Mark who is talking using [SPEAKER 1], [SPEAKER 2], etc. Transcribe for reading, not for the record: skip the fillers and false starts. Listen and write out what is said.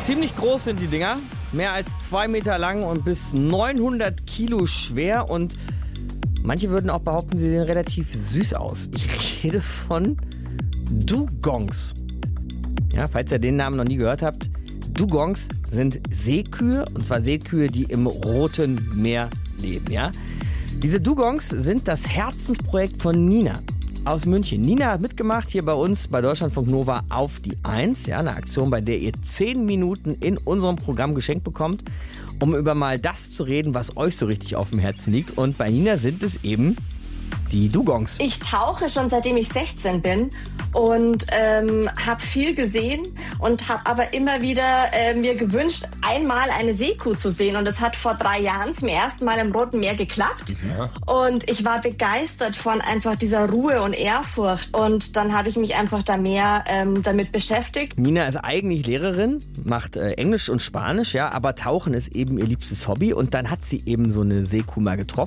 [SPEAKER 1] Ziemlich groß sind die Dinger, mehr als 2 Meter lang und bis 900 Kilo schwer und manche würden auch behaupten, sie sehen relativ süß aus. Ich rede von Dugongs. Ja, falls ihr den Namen noch nie gehört habt, Dugongs sind Seekühe, und zwar Seekühe, die im Roten Meer leben. Ja? Diese Dugongs sind das Herzensprojekt von Nina aus München. Nina hat mitgemacht hier bei uns bei Deutschlandfunk Nova auf die 1. Ja, eine Aktion, bei der ihr 10 Minuten in unserem Programm geschenkt bekommt, um über mal das zu reden, was euch so richtig auf dem Herzen liegt. Und bei Nina sind es eben die Dugongs.
[SPEAKER 2] Ich tauche schon seitdem ich 16 bin und habe viel gesehen und habe aber immer wieder mir gewünscht, einmal eine Seekuh zu sehen. Und das hat vor 3 Jahren zum ersten Mal im Roten Meer geklappt. Ja. Und ich war begeistert von einfach dieser Ruhe und Ehrfurcht. Und dann habe ich mich einfach da mehr damit beschäftigt.
[SPEAKER 1] Nina ist eigentlich Lehrerin, macht Englisch und Spanisch, ja, aber Tauchen ist eben ihr liebstes Hobby. Und dann hat sie eben so eine Seekuh mal getroffen.